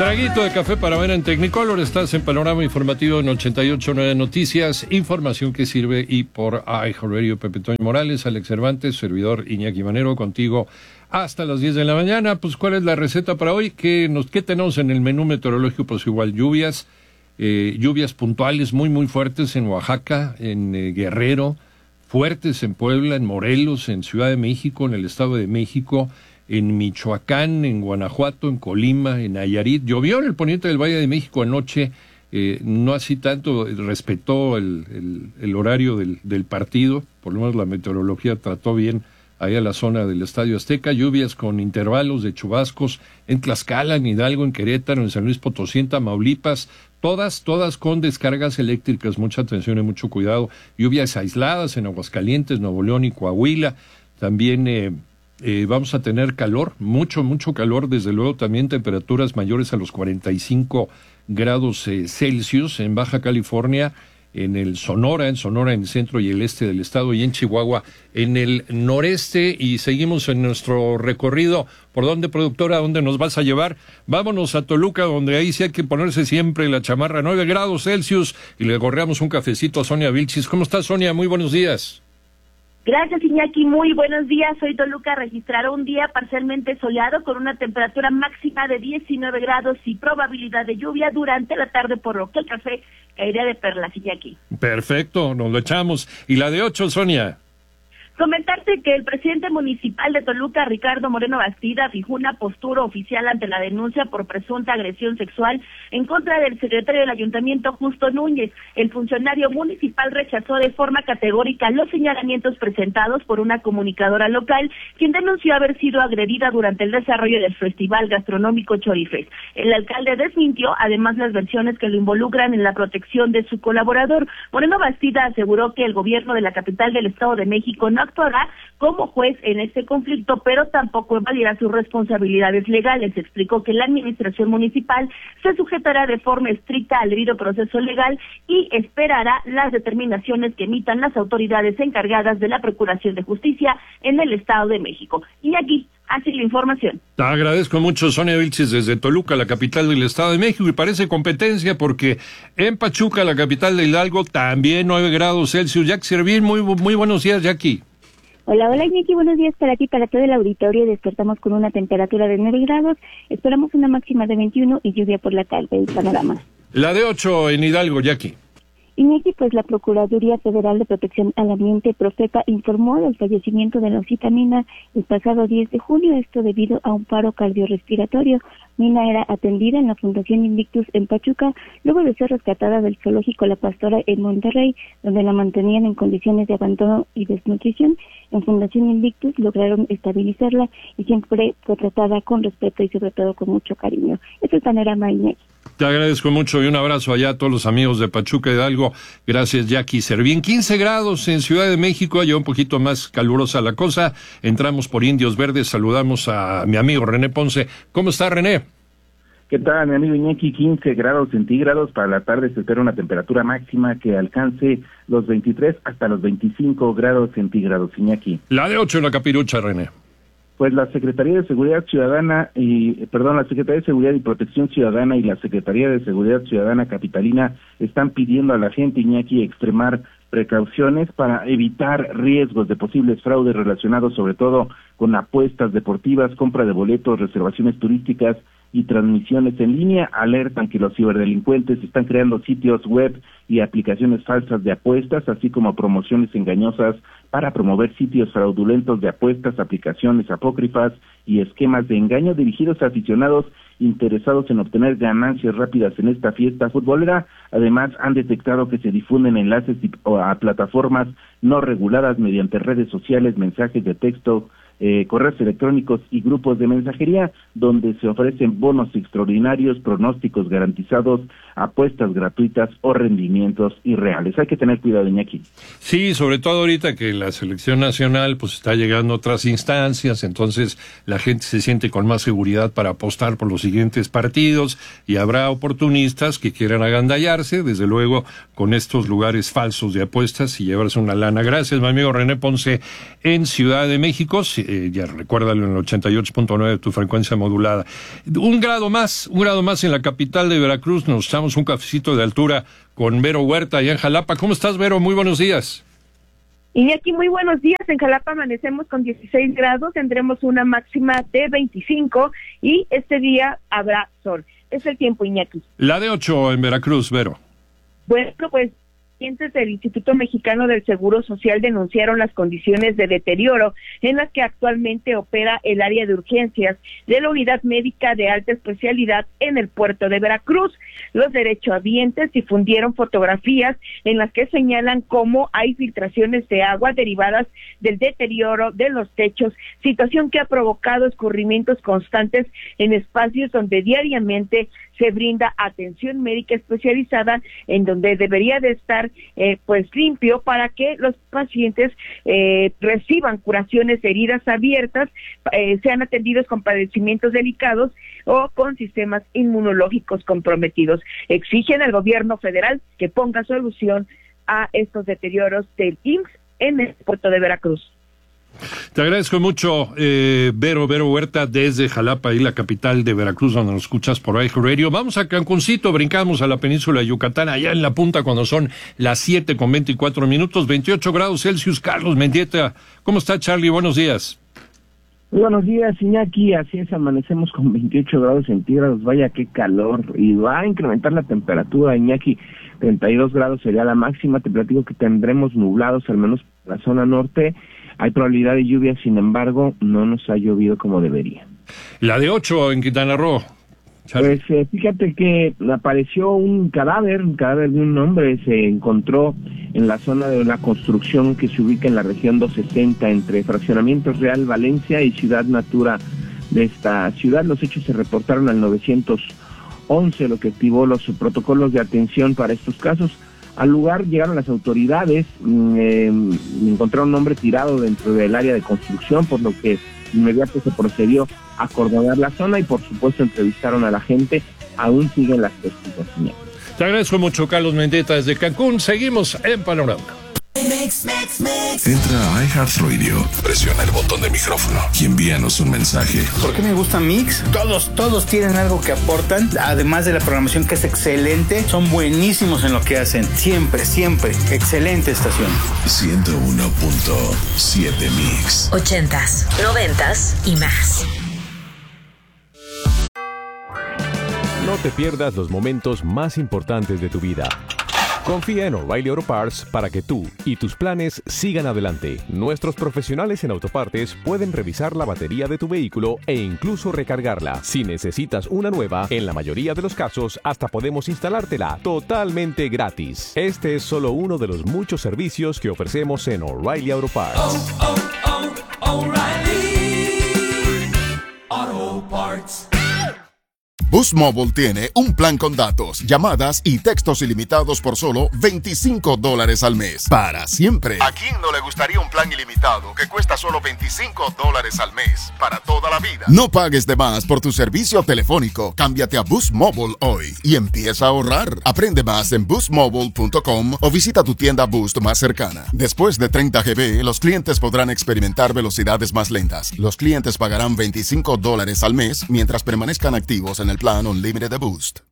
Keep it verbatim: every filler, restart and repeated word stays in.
Traguito de café para ver en Technicolor. Estás en Panorama Informativo en ochenta y ocho punto nueve Noticias. Información que sirve y por iHeartRadio. Pepe Toño Morales, Alex Cervantes, servidor Iñaki Manero, contigo hasta las diez de la mañana. Pues, ¿cuál es la receta para hoy? ¿Qué, nos, qué tenemos en el menú meteorológico? Pues igual lluvias, eh, lluvias puntuales muy, muy fuertes en Oaxaca, en eh, Guerrero, fuertes en Puebla, en Morelos, en Ciudad de México, en el Estado de México, en Michoacán, en Guanajuato, en Colima, en Nayarit. Llovió en el poniente del Valle de México anoche, eh, no así tanto, respetó el, el, el horario del, del partido, por lo menos la meteorología trató bien ahí a la zona del Estadio Azteca. Lluvias con intervalos de chubascos en Tlaxcala, en Hidalgo, en Querétaro, en San Luis Potosí, en Tamaulipas, todas, todas con descargas eléctricas. Mucha atención y mucho cuidado. Lluvias aisladas en Aguascalientes, Nuevo León y Coahuila. También eh, eh, vamos a tener calor, mucho, mucho calor, desde luego también temperaturas mayores a los cuarenta y cinco grados eh, Celsius en Baja California, en el Sonora, en Sonora en el centro y el este del estado, y en Chihuahua en el noreste. Y seguimos en nuestro recorrido. ¿Por dónde, productora? ¿A dónde nos vas a llevar? Vámonos a Toluca, donde ahí sí hay que ponerse siempre la chamarra, nueve grados Celsius, y le gorreamos un cafecito a Sonia Vilchis. ¿Cómo estás, Sonia? Muy buenos días. Gracias, Iñaki. Muy buenos días. Hoy Toluca registrará un día parcialmente soleado con una temperatura máxima de diecinueve grados y probabilidad de lluvia durante la tarde, por lo que el café caería de perlas, Iñaki. Perfecto, nos lo echamos. ¿Y la de ocho, Sonia? Comentarte que el presidente municipal de Toluca, Ricardo Moreno Bastida, fijó una postura oficial ante la denuncia por presunta agresión sexual en contra del secretario del ayuntamiento, Justo Núñez. El funcionario municipal rechazó de forma categórica los señalamientos presentados por una comunicadora local, quien denunció haber sido agredida durante el desarrollo del festival gastronómico Chorifes. El alcalde desmintió además las versiones que lo involucran en la protección de su colaborador. Moreno Bastida aseguró que el gobierno de la capital del Estado de México no actuará como juez en este conflicto, pero tampoco evadirá sus responsabilidades legales. Explicó que la administración municipal se sujetará de forma estricta al debido proceso legal y esperará las determinaciones que emitan las autoridades encargadas de la Procuración de Justicia en el Estado de México. Y aquí, así la información. Te agradezco mucho, Sonia Vilchis, desde Toluca, la capital del Estado de México, y parece competencia porque en Pachuca, la capital de Hidalgo, también nueve grados Celsius. Jackie Servín, muy, muy buenos días, Jackie. Hola, hola Iñaki, buenos días para ti, para todo el auditorio. Despertamos con una temperatura de nueve grados, esperamos una máxima de veintiuno y lluvia por la tarde. El panorama. La de ocho en Hidalgo, Jackie. Iñaki, pues la Procuraduría Federal de Protección al Ambiente, Profepa, informó del fallecimiento de la osita Mina el pasado diez de junio, esto debido a un paro cardiorrespiratorio. Mina era atendida en la Fundación Invictus en Pachuca, luego de ser rescatada del zoológico La Pastora en Monterrey, donde la mantenían en condiciones de abandono y desnutrición. En Fundación Invictus lograron estabilizarla y siempre fue tratada con respeto y sobre todo con mucho cariño. Este es el panorama, Iñaki. Te agradezco mucho y un abrazo allá a todos los amigos de Pachuca Hidalgo. Gracias, Jackie Servín. quince grados en Ciudad de México, ya un poquito más calurosa la cosa. Entramos por Indios Verdes, saludamos a mi amigo René Ponce. ¿Cómo está, René? ¿Qué tal, mi amigo Iñaki? quince grados centígrados, para la tarde se espera una temperatura máxima que alcance los veintitrés hasta los veinticinco grados centígrados, Iñaki. La de ocho en la capirucha, René. Pues la Secretaría de Seguridad Ciudadana y, perdón, la Secretaría de Seguridad y Protección Ciudadana y la Secretaría de Seguridad Ciudadana Capitalina están pidiendo a la gente, Iñaki, extremar precauciones para evitar riesgos de posibles fraudes relacionados sobre todo con apuestas deportivas, compra de boletos, reservaciones turísticas y transmisiones en línea. Alertan que los ciberdelincuentes están creando sitios web y aplicaciones falsas de apuestas, así como promociones engañosas para promover sitios fraudulentos de apuestas, aplicaciones apócrifas y esquemas de engaño dirigidos a aficionados interesados en obtener ganancias rápidas en esta fiesta futbolera. Además, han detectado que se difunden enlaces a plataformas no reguladas mediante redes sociales, mensajes de texto, Eh, correos electrónicos y grupos de mensajería, donde se ofrecen bonos extraordinarios, pronósticos garantizados, apuestas gratuitas o rendimientos irreales. Hay que tener cuidado, Iñaki. Sí, sobre todo ahorita que la selección nacional pues está llegando a otras instancias, entonces la gente se siente con más seguridad para apostar por los siguientes partidos y habrá oportunistas que quieran agandallarse, desde luego, con estos lugares falsos de apuestas y llevarse una lana. Gracias, mi amigo René Ponce, en Ciudad de México. Eh, ya recuérdalo en el ochenta y ocho punto nueve de tu frecuencia modulada. Un grado más, un grado más en la capital de Veracruz. Nos echamos un cafecito de altura con Vero Huerta allá en Jalapa. ¿Cómo estás, Vero? Muy buenos días. Iñaki, muy buenos días. En Jalapa amanecemos con dieciséis grados, tendremos una máxima de veinticinco y este día habrá sol. Es el tiempo, Iñaki. La de ocho en Veracruz, Vero. Bueno, pues pacientes del Instituto Mexicano del Seguro Social denunciaron las condiciones de deterioro en las que actualmente opera el área de urgencias de la Unidad Médica de Alta Especialidad en el puerto de Veracruz. Los derechohabientes difundieron fotografías en las que señalan cómo hay filtraciones de agua derivadas del deterioro de los techos, situación que ha provocado escurrimientos constantes en espacios donde diariamente se brinda atención médica especializada, en donde debería de estar eh, pues limpio para que los pacientes eh, reciban curaciones de heridas abiertas, eh, sean atendidos con padecimientos delicados o con sistemas inmunológicos comprometidos. Exigen al gobierno federal que ponga solución a estos deterioros del I M S S en el puerto de Veracruz. Te agradezco mucho, eh, Vero, Vero Huerta, desde Jalapa, y la capital de Veracruz, donde nos escuchas por iHeartRadio. Vamos a Cancuncito, brincamos a la península de Yucatán, allá en la punta, cuando son las siete con veinticuatro minutos, veintiocho grados Celsius. Carlos Mendieta, ¿cómo está, Charlie? Buenos días. Muy buenos días, Iñaki. Así es, amanecemos con veintiocho grados centígrados. Vaya, qué calor. Y va a incrementar la temperatura, Iñaki. treinta y dos grados sería la máxima. Te platico que tendremos nublados, al menos en la zona norte. Hay probabilidad de lluvia, sin embargo, no nos ha llovido como debería. La de ocho en Quintana Roo. Pues eh, fíjate que apareció un cadáver, un cadáver de un hombre, se encontró en la zona de una construcción que se ubica en la región doscientos sesenta, entre Fraccionamientos Real Valencia y Ciudad Natura de esta ciudad. Los hechos se reportaron al nueve once, lo que activó los protocolos de atención para estos casos. Al lugar llegaron las autoridades, eh, encontraron un hombre tirado dentro del área de construcción, por lo que inmediato se procedió a acordonar la zona y por supuesto entrevistaron a la gente. Aún siguen las pesquisas. Te agradezco mucho, Carlos Mendieta, desde Cancún. Seguimos en Panorama. Mix, mix, mix. Entra a iHeartRadio, presiona el botón de micrófono y envíanos un mensaje. ¿Por qué me gusta Mix? Todos, todos tienen algo que aportan, además de la programación que es excelente, son buenísimos en lo que hacen. Siempre, siempre. Excelente estación. ciento uno punto siete Mix. Ochentas, noventas y más. No te pierdas los momentos más importantes de tu vida. Confía en O'Reilly Auto Parts para que tú y tus planes sigan adelante. Nuestros profesionales en autopartes pueden revisar la batería de tu vehículo e incluso recargarla. Si necesitas una nueva, en la mayoría de los casos hasta podemos instalártela totalmente gratis. Este es solo uno de los muchos servicios que ofrecemos en O'Reilly Auto Parts. Oh, oh, oh, O'Reilly Auto Parts. Boost Mobile tiene un plan con datos, llamadas y textos ilimitados por solo veinticinco dólares al mes. Para siempre. ¿A quién no le gustaría un plan ilimitado que cuesta solo veinticinco dólares al mes? Para toda la vida. No pagues de más por tu servicio telefónico. Cámbiate a Boost Mobile hoy y empieza a ahorrar. Aprende más en boost mobile punto com o visita tu tienda Boost más cercana. Después de treinta gigabytes, los clientes podrán experimentar velocidades más lentas. Los clientes pagarán veinticinco dólares al mes mientras permanezcan activos en el plan Unlimited de Boost.